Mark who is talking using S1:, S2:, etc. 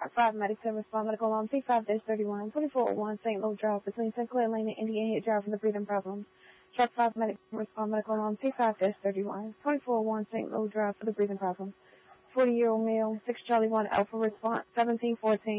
S1: Truck 5 medics and respond medical alarm C5-31, 2401 St. Louis Drive between Sinclair Lane and Indian Head Drive for the breathing problem. Truck 5 medics and respond medical alarm C5-31, 2401 St. Louis Drive for the breathing problem. 40-year-old male, 6 Charlie 1 Alpha response 1714.